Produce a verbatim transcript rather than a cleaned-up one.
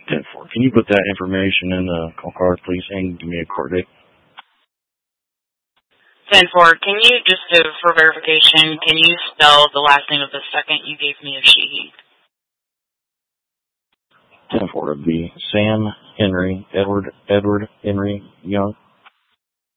ten four. Can you put that information in the call card, please, and give me a court date? ten four, can you, just to, for verification, can you spell the last name of the second you gave me of Sheehy? ten four would be Sam Henry, Edward, Edward Henry Young.